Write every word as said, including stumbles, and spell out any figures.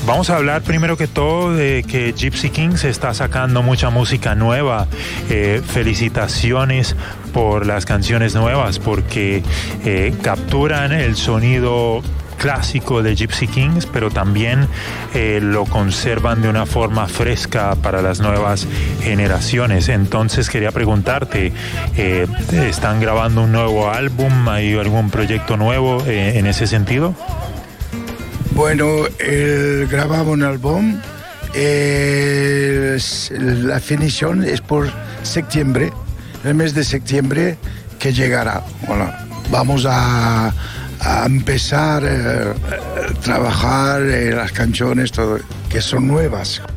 Vamos a hablar primero que todo de que Gypsy Kings está sacando mucha música nueva. Eh, felicitaciones por las canciones nuevas porque eh, capturan el sonido clásico de Gypsy Kings, pero también eh, lo conservan de una forma fresca para las nuevas generaciones. Entonces quería preguntarte, eh, ¿están grabando un nuevo álbum? ¿Hay algún proyecto nuevo eh, en ese sentido? Bueno, el, grabamos un álbum, eh, la finición es por septiembre, el mes de septiembre que llegará. Bueno, vamos a a empezar a eh, trabajar eh, las canciones todo, que son nuevas.